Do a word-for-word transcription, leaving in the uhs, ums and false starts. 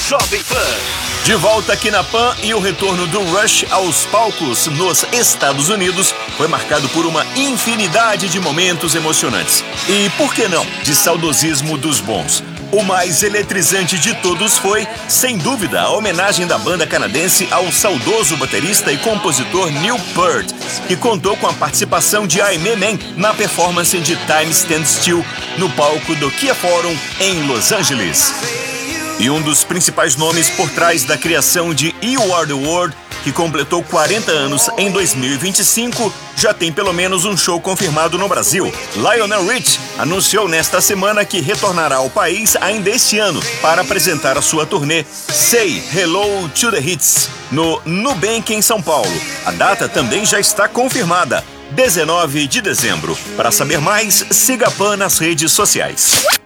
Jovem Pan. De volta aqui na Pan, e o retorno do Rush aos palcos nos Estados Unidos foi marcado por uma infinidade de momentos emocionantes. E, por que não, de saudosismo dos bons. O mais eletrizante de todos foi, sem dúvida, a homenagem da banda canadense ao saudoso baterista e compositor Neil Peart, que contou com a participação de Aimee Mann na performance de Time Stands Still no palco do Kia Forum em Los Angeles. E um dos principais nomes por trás da criação de You Are The World, que completou quarenta anos em dois mil e vinte e cinco, já tem pelo menos um show confirmado no Brasil. Lionel Rich anunciou nesta semana que retornará ao país ainda este ano para apresentar a sua turnê Say Hello to the Hits no Nubank em São Paulo. A data também já está confirmada, dezenove de dezembro. Para saber mais, siga a Pan nas redes sociais.